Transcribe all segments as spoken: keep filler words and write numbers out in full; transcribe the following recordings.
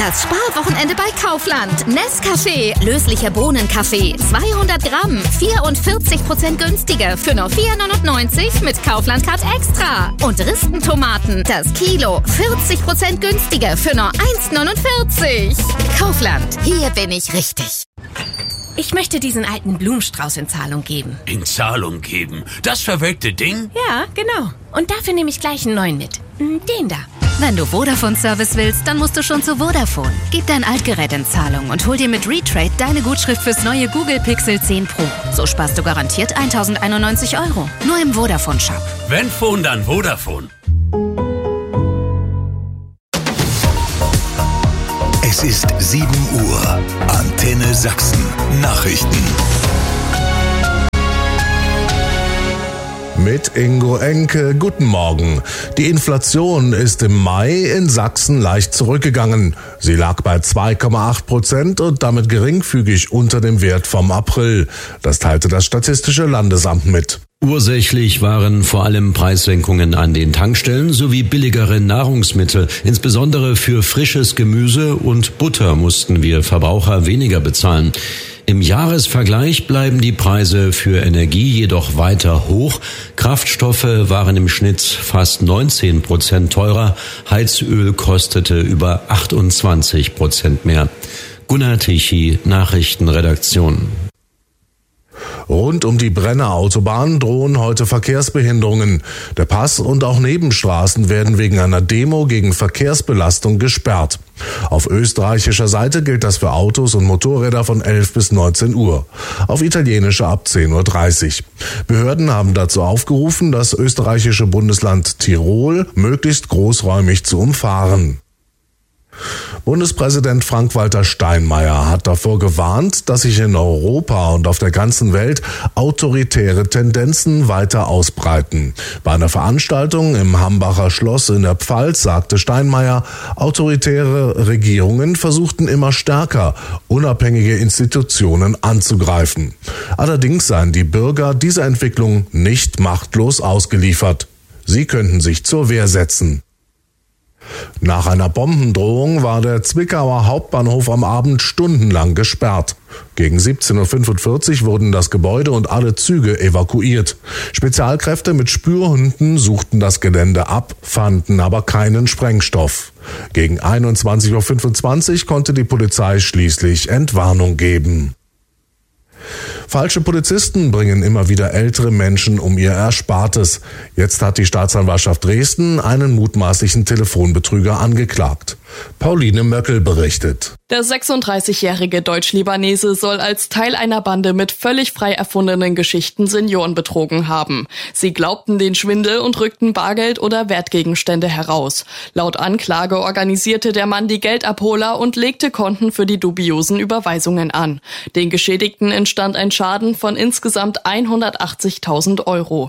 Das Sparwochenende bei Kaufland. Nescafé, löslicher Bohnenkaffee, zweihundert Gramm, vierundvierzig Prozent günstiger für nur vier neunundneunzig mit Kaufland Card Extra. Und Ristentomaten, das Kilo, vierzig Prozent günstiger für nur eins neunundvierzig. Kaufland, hier bin ich richtig. Ich möchte diesen alten Blumenstrauß in Zahlung geben. In Zahlung geben? Das verwelkte Ding? Ja, genau. Und dafür nehme ich gleich einen neuen mit. Den da. Wenn du Vodafone-Service willst, dann musst du schon zu Vodafone. Gib dein Altgerät in Zahlung und hol dir mit Retrade deine Gutschrift fürs neue Google Pixel zehn Pro. So sparst du garantiert tausendeinundneunzig Euro. Nur im Vodafone-Shop. Wenn Phone, dann Vodafone. Es ist sieben Uhr. Antenne Sachsen. Nachrichten. Mit Ingo Enke, guten Morgen. Die Inflation ist im Mai in Sachsen leicht zurückgegangen. Sie lag bei zwei Komma acht Prozent und damit geringfügig unter dem Wert vom April. Das teilte das Statistische Landesamt mit. Ursächlich waren vor allem Preissenkungen an den Tankstellen sowie billigere Nahrungsmittel. Insbesondere für frisches Gemüse und Butter mussten wir Verbraucher weniger bezahlen. Im Jahresvergleich bleiben die Preise für Energie jedoch weiter hoch. Kraftstoffe waren im Schnitt fast neunzehn Prozent teurer. Heizöl kostete über achtundzwanzig Prozent mehr. Gunnar Tichy, Nachrichtenredaktion. Rund um die Brenner Autobahn drohen heute Verkehrsbehinderungen. Der Pass und auch Nebenstraßen werden wegen einer Demo gegen Verkehrsbelastung gesperrt. Auf österreichischer Seite gilt das für Autos und Motorräder von elf bis neunzehn Uhr. Auf italienischer ab zehn Uhr dreißig. Behörden haben dazu aufgerufen, das österreichische Bundesland Tirol möglichst großräumig zu umfahren. Bundespräsident Frank-Walter Steinmeier hat davor gewarnt, dass sich in Europa und auf der ganzen Welt autoritäre Tendenzen weiter ausbreiten. Bei einer Veranstaltung im Hambacher Schloss in der Pfalz sagte Steinmeier, autoritäre Regierungen versuchten immer stärker, unabhängige Institutionen anzugreifen. Allerdings seien die Bürger dieser Entwicklung nicht machtlos ausgeliefert. Sie könnten sich zur Wehr setzen. Nach einer Bombendrohung war der Zwickauer Hauptbahnhof am Abend stundenlang gesperrt. Gegen siebzehn Uhr fünfundvierzig wurden das Gebäude und alle Züge evakuiert. Spezialkräfte mit Spürhunden suchten das Gelände ab, fanden aber keinen Sprengstoff. Gegen einundzwanzig Uhr fünfundzwanzig konnte die Polizei schließlich Entwarnung geben. Falsche Polizisten bringen immer wieder ältere Menschen um ihr Erspartes. Jetzt hat die Staatsanwaltschaft Dresden einen mutmaßlichen Telefonbetrüger angeklagt. Pauline Möckel berichtet. Der sechsunddreißigjährige Deutsch-Libanese soll als Teil einer Bande mit völlig frei erfundenen Geschichten Senioren betrogen haben. Sie glaubten den Schwindel und rückten Bargeld oder Wertgegenstände heraus. Laut Anklage organisierte der Mann die Geldabholer und legte Konten für die dubiosen Überweisungen an. Den Geschädigten entstand ein Schaden von insgesamt hundertachtzigtausend Euro.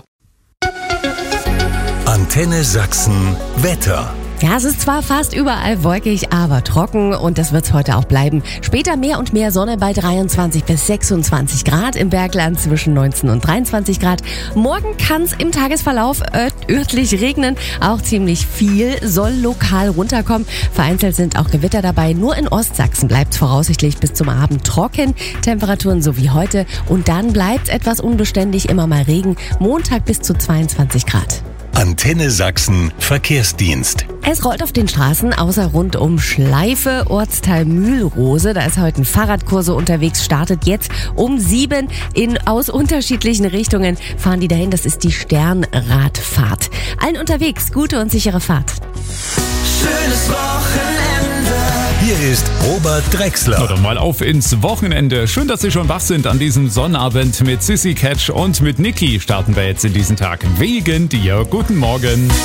Antenne Sachsen Wetter. Ja, es ist zwar fast überall wolkig, aber trocken und das wird's heute auch bleiben. Später mehr und mehr Sonne bei dreiundzwanzig bis sechsundzwanzig Grad, im Bergland zwischen neunzehn und dreiundzwanzig Grad. Morgen kann's im Tagesverlauf örtlich regnen, auch ziemlich viel soll lokal runterkommen. Vereinzelt sind auch Gewitter dabei, nur in Ostsachsen bleibt's voraussichtlich bis zum Abend trocken. Temperaturen so wie heute und dann bleibt's etwas unbeständig, immer mal Regen, Montag bis zu zweiundzwanzig Grad. Antenne Sachsen Verkehrsdienst. Es rollt auf den Straßen, außer rund um Schleife, Ortsteil Mühlrose. Da ist heute ein Fahrradkurse unterwegs, startet jetzt um sieben in aus unterschiedlichen Richtungen. Fahren die dahin, das ist die Sternradfahrt. Allen unterwegs, gute und sichere Fahrt. Schönes Wochenende. Hier ist Robert Drexler. Hört doch mal auf ins Wochenende. Schön, dass Sie schon wach sind an diesem Sonnabend. Mit Sissy Catch und mit Niki starten wir jetzt in diesen Tag. Wegen dir. Guten Morgen.